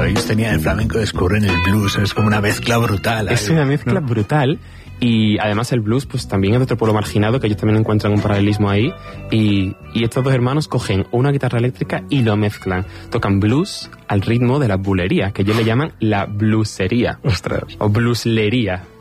ellos tenían el flamenco, descubren el blues, es como una mezcla brutal. Es una mezcla brutal. Y además el blues pues también es de otro pueblo marginado, que ellos también encuentran un paralelismo ahí, y estos dos hermanos cogen una guitarra eléctrica y lo mezclan, tocan blues al ritmo de la bulería, que ellos le llaman la bluesería. Ostras. O blueslería.